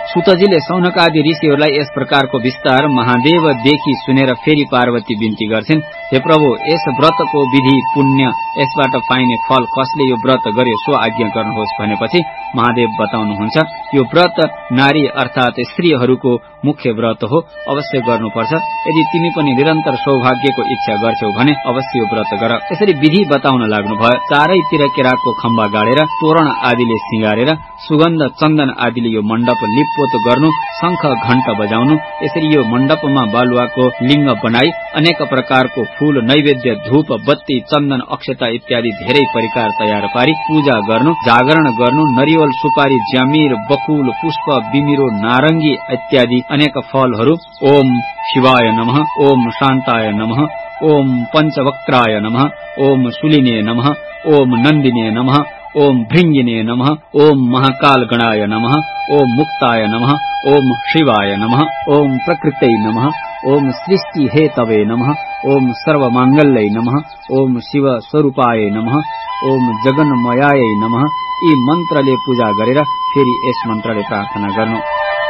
सुतजीले सौनक आदि ऋषिहरूलाई यस प्रकारको विस्तार महादेवदेखि सुनेर फेरि पार्वती बिन्ती गर्छिन्, हे प्रभु, यस व्रतको विधि, पुण्य, यसबाट पाइने फल, कसले यो व्रत गर्यो सो आज्ञा गर्नुहोस् भनेपछि महादेव बताउनुहुन्छ, यो व्रत नारी अर्थात स्त्रीहरूको मुख्य व्रत हो, अवश्य गर्नुपर्छ। यदि तिमी पनि निरन्तर सौभाग्यको इच्छा गर्छौ भने अवश्य यो व्रत गर। यसरी विधि बताउन लाग्नुभयो। चारैतिर केराको खम्बा गाडेर, तोरण आदिले सिंगारेर, सुगन्ध चन्दन आदिले यो मण्डप लिपपोत गर्नु, शंख घण्ट बजाउनु। यसरी यो मण्डपमा बालुवाको लिङ्ग बनाई अनेक प्रकारको फूल, नैवेद्य, धूप, बत्ती, चन्दन, अक्षता इत्यादि धेरै परिकार तयार पारी पूजा गर्नु, जागरण गर्नु, नरिवल, सुपारी, ज्यामिर, बकुल, पुष्प, बिमिरो, नारंगी इत्यादि अनेक फलहरू, ओम शिवाय नमः, ओम शान्ताय नमः, ओम पंचवक्त्राय नमः, ओम शूलिने नमः, ओम नन्दिने नमः, ओम भृंगिने नमः, ओम महाकाल गणाय नमः, ओम मुक्ताय नमः, ओम शिवाय नमः, ओम प्रकृतै नमः, ओम सृष्टि हेतवे नमः, ओम सर्वमांगल्यै नमः, ओम शिव स्वरूपाय नमः, ओम जगन्मयाय नमः। यी मन्त्रले पूजा गरेर फेरि यस मन्त्रले प्रार्थना गर्नु।